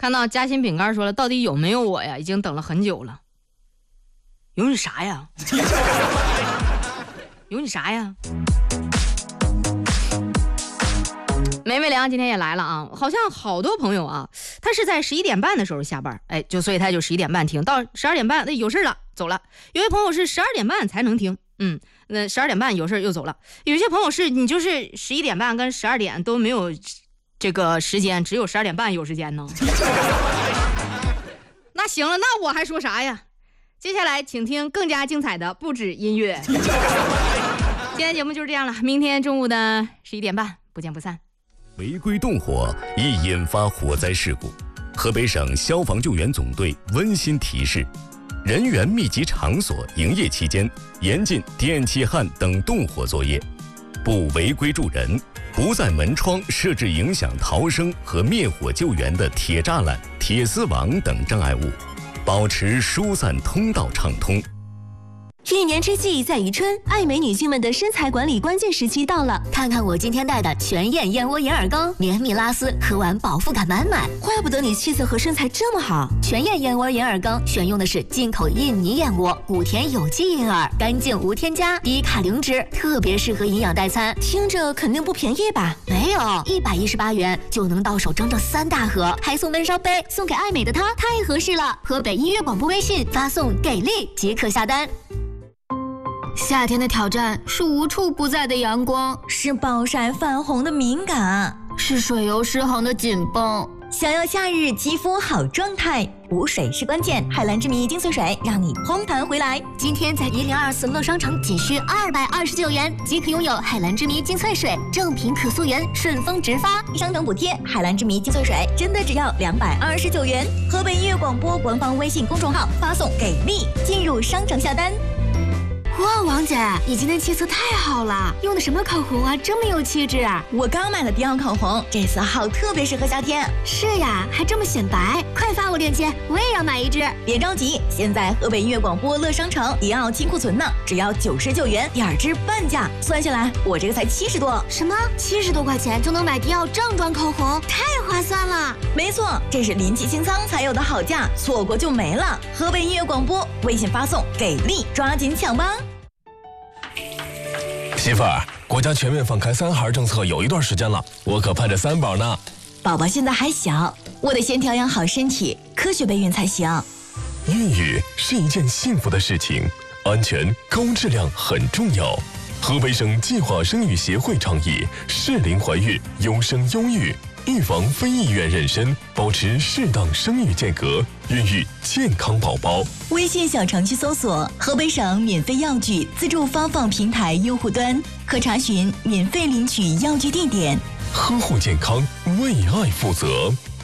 看到夹心饼干说了，到底有没有我呀？已经等了很久了。有你啥呀？有你啥呀？梅梅良今天也来了啊，好像好多朋友啊，他是在11点半的时候下班，所以他就11点半听到12点半，那有事了走了。有些朋友是12点半才能听，那12点半有事又走了。有些朋友是你就是11点半跟12点都没有这个时间，只有12点半有时间呢。那行了，那我还说啥呀？接下来请听更加精彩的不止音乐。今天节目就是这样了，明天中午的11点半不见不散。 违规动火易引发火灾事故，河北省消防救援总队温馨提示：人员密集场所营业期间，严禁电气焊等动火作业，不违规助人，不在门窗设置影响逃生和灭火救援的铁栅栏、铁丝网等障碍物，保持疏散通道畅通。 一年之计在于春，爱美女性们的身材管理关键时期到了。看看我今天带的全燕燕窝眼耳膏，绵密拉丝，喝完饱腹感满满。 怪不得你气色和身材这么好。 全燕燕窝眼耳膏选用的是进口印尼燕窝，古田有机银耳，干净无添加，低卡零脂，特别适合营养代餐。 听着肯定不便宜吧？ 没有，118元就能到手整整3大盒，还送闷烧杯，送给爱美的她太合适了。河北音乐广播微信发送给力即可下单。 夏天的挑战是无处不在的阳光， 是暴晒泛红的敏感， 是水油失衡的紧绷。 想要夏日肌肤好状态，补水是关键。海蓝之谜精粹水让你嘭弹回来。 今天在1024乐商城仅需229元即可拥有海蓝之谜精粹水，正品可溯源，顺丰直发， 商城补贴。海蓝之谜精粹水真的只要229元。河北音乐广播官方微信公众号发送给力，进入商城下单。 哇，王姐，你今天气色太好了，用的什么口红啊，这么有气质啊！ 我刚买的迪奥口红，这色号特别适合夏天。 是呀，还这么显白，快发我链接，我也要买一支。 别着急，现在河北音乐广播乐商城迪奥金库存呢，只要99元，2支半价，算下来我这个才70多。 什么？70多块钱就能买迪奥正装口红，太划算了！ 没错，这是临期清仓才有的好价，错过就没了。河北音乐广播微信发送给力，抓紧抢吧！ 媳妇儿，国家全面放开3孩政策有一段时间了，我可盼着3宝呢。 宝宝现在还小，我得先调养好身体，科学备孕才行。 孕育是一件幸福的事情，安全高质量很重要。河北省计划生育协会倡议适龄怀孕，优生优育，预防非意愿妊娠，保持适当生育间隔，孕育健康宝宝。 微信小程序搜索河北省免费药具自助发放平台用户端，可查询免费领取药具地点。 呵护健康，为爱负责。